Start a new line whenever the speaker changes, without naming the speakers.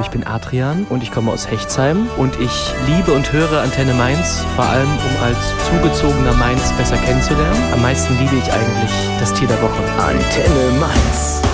ich bin Adrian und ich komme aus Hechtsheim und ich liebe und höre Antenne Mainz, vor allem um als zugezogener Mainz besser kennenzulernen. Am meisten liebe ich eigentlich das Tier der Woche.
Antenne Mainz.